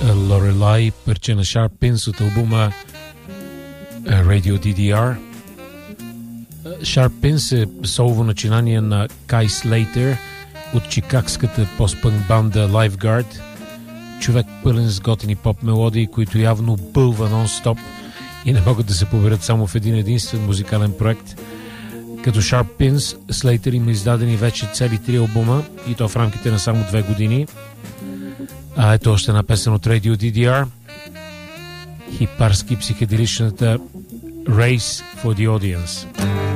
Lorelei, парче на Sharp Pins от албума Radio DDR. Sharp Pins е солово начинание на Кай Слейтер от чикагската постпънк банда Lifeguard. Човек пълен с готини поп мелодии, които явно бълва нон-стоп и не могат да се поберат само в един единствен музикален проект. Като Sharp Pins, Слейтер има издадени вече цели 3 албума и то в рамките на само 2 години. А ето още една песен от Radio DDR. Хипарски психоделичната Race for the Audience.